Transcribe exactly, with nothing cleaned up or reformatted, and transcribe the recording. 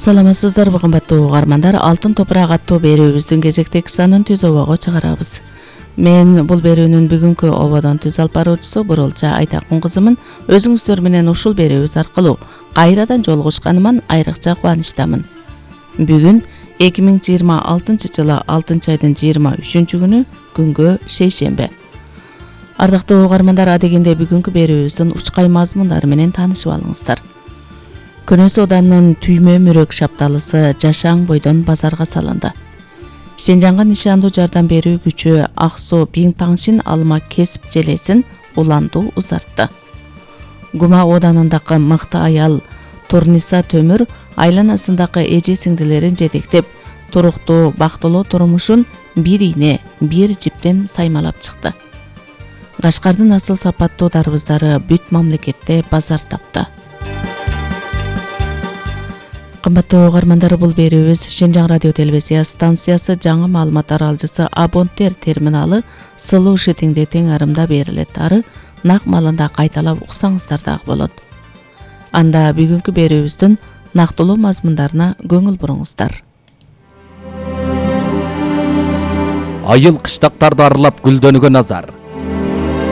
саламатсыздарбы кымбаттуу угармандар. Алтын топурак аттуу берүүбүздүн кезектеги санын түз обого чыгарабыз. Мен бул берүүнүн бүгүнкү ободон түз алып баруучусу Бурулча Айтакун кызымын. Өзүңүздөр менен ушул берүүбүз аркылуу кайрадан жолугушканыман айрыкча кубанычтамын. Бүгүн эки миң жыйырма алтынчы жылы алтынчы айдын жыйырма үчүнчү күнү күнгө шейшембе. Ардактуу угармандар, адегенде бүгүнкү берүүбүздүн учкай мазмундары менен таанышып алыңыздар. Көнөс Оданынын түймө мүрөк шапталысы жашаң бойдон базарга салынды. Сенжанга нишандуу жардам берүү күчү Ак Суу Биң Таңшин алма кесип желесин уланду узартты. Гума Оданындагы мыкты аял Турниса Төмүр айланасындагы эже сиңдилерин жетектеп, туруктуу бактылуу турмушун бир ийне, бир жиптен саймалап чыкты. Кашкардын асыл сапаттуу дарбыздары бүт мамлекетте базар тапты. Кымбаттуу угармандар, бул берүүбүз Шенжаң радио телевизия станциясы жаңы маалымат аралжысы Абонттер терминалы сылуу шетиңде тең арымда берилет. Ары нак малында кайталап уксаңыздар дагы болот. Анда бүгүнкү берүүбүздүн нактылуу мазмундарына көңүл буруңуздар. Айыл кыштактарды аралап гүлдөнүүгө назар.